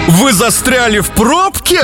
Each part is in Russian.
Вы застряли в пробке?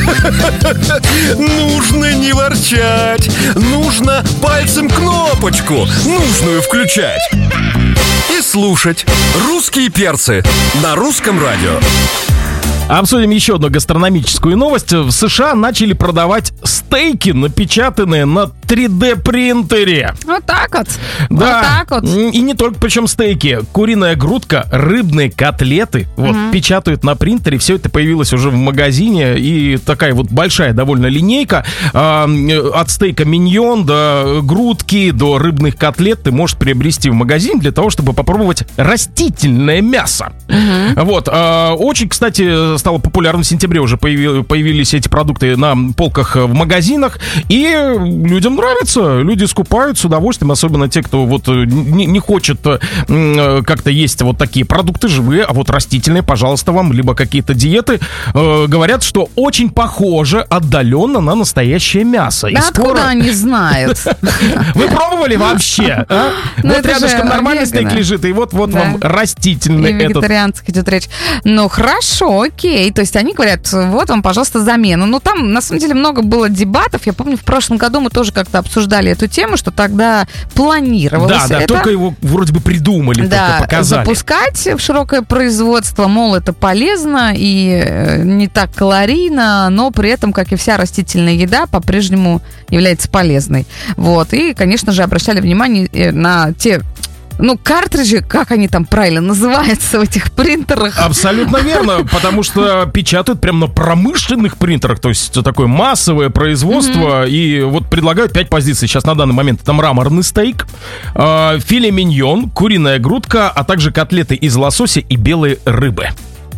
Нужно не ворчать. Нужно пальцем кнопочку нужную включать и слушать «Русские перцы» на Русском радио. Обсудим еще одну гастрономическую новость. В США начали продавать стейки, напечатанные на 3D-принтере. Вот так вот. Да. Вот так вот. И не только, причем стейки. Куриная грудка, рыбные котлеты. Вот, печатают на принтере. Все это появилось уже в магазине. И такая вот большая довольно линейка. От стейка миньон до грудки, до рыбных котлет ты можешь приобрести в магазине для того, чтобы попробовать растительное мясо. Вот. Очень, кстати, стало популярно в сентябре. Уже появились эти продукты на полках в магазинах. И людям нравится. Люди скупают с удовольствием. Особенно те, кто вот не хочет как-то есть вот такие продукты живые, а вот растительные, пожалуйста, вам. Либо какие-то диеты. Говорят, что очень похоже отдаленно на настоящее мясо. Да откуда они знают? Вы пробовали вообще? Вот рядышком нормальный стейк лежит, и вот вам растительный этот. Вегетарианский идет речь. Ну, хорошо, окей. То есть они говорят, вот вам, пожалуйста, замена. Но там, на самом деле, много было дебатов. Я помню, в прошлом году мы тоже как-то обсуждали эту тему, что тогда планировалось да, только его вроде бы придумали, только показали. Запускать в широкое производство, мол, это полезно и не так калорийно, но при этом, как и вся растительная еда, по-прежнему является полезной. Вот. И, конечно же, обращали внимание на те... картриджи, как они там правильно называются в этих принтерах. Абсолютно верно, потому что печатают прямо на промышленных принтерах, то есть такое массовое производство, и вот предлагают 5 позиций. Сейчас на данный момент это мраморный стейк, филе миньон, куриная грудка, а также котлеты из лосося и белой рыбы.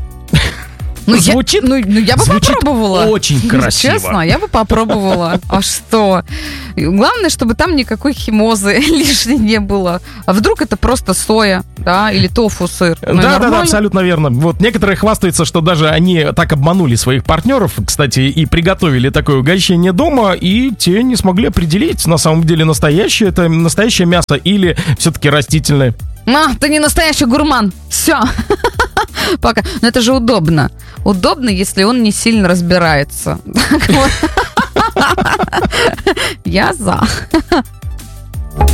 Звучит я бы попробовала. Очень красиво. Честно, я бы попробовала. А что? Главное, чтобы там никакой химозы лишней не было. А вдруг это просто соя, да, или тофу-сыр? Да, абсолютно верно. Вот некоторые хвастаются, что даже они так обманули своих партнеров, кстати, и приготовили такое угощение дома, и те не смогли определить, на самом деле, настоящее это настоящее мясо или все-таки растительное. Ты не настоящий гурман. Все. Пока. Но это же удобно. Удобно, если он не сильно разбирается. Я за.